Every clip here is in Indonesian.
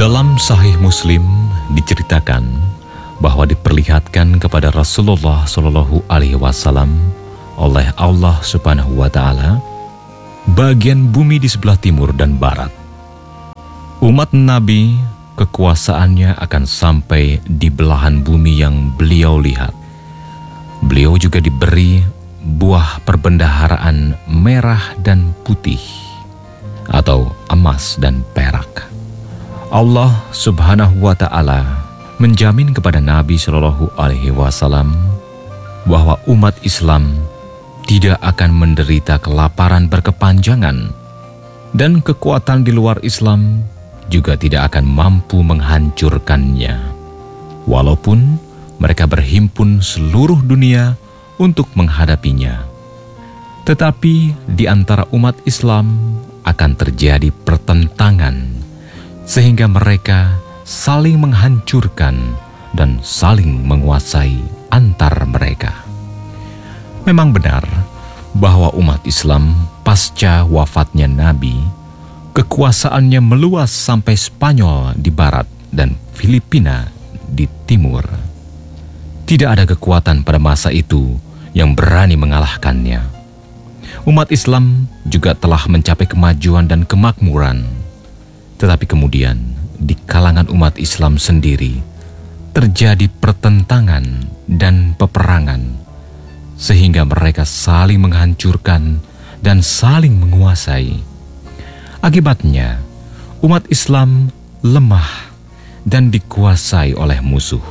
Dalam Sahih Muslim diceritakan bahwa diperlihatkan kepada Rasulullah SAW oleh Allah Subhanahu wa Ta'ala bagian bumi di sebelah timur dan barat. Umat Nabi, kekuasaannya akan sampai di belahan bumi yang beliau lihat. Beliau juga diberi buah perbendaharaan merah dan putih, atau emas dan perak. Allah Subhanahu wa Ta'ala menjamin kepada Nabi Shallallahu Alaihi Wasallam bahwa umat Islam tidak akan menderita kelaparan berkepanjangan, dan kekuatan di luar Islam juga tidak akan mampu menghancurkannya, walaupun mereka berhimpun seluruh dunia untuk menghadapinya. Tetapi di antara umat Islam akan terjadi pertentangan, sehingga mereka saling menghancurkan dan saling menguasai antar mereka. Memang benar bahwa umat Islam pasca wafatnya Nabi, kekuasaannya meluas sampai Spanyol di barat dan Filipina di timur. Tidak ada kekuatan pada masa itu yang berani mengalahkannya. Umat Islam juga telah mencapai kemajuan dan kemakmuran. Tetapi kemudian di kalangan umat Islam sendiri terjadi pertentangan dan peperangan, sehingga mereka saling menghancurkan dan saling menguasai. Akibatnya, umat Islam lemah dan dikuasai oleh musuh.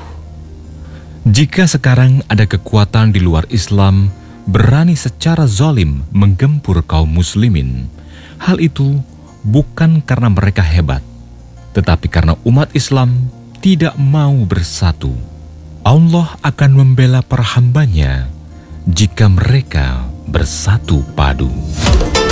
Jika sekarang ada kekuatan di luar Islam berani secara zalim menggempur kaum muslimin, hal itu bukan karena mereka hebat, tetapi karena umat Islam tidak mau bersatu. Allah akan membela para hambanya jika mereka bersatu padu.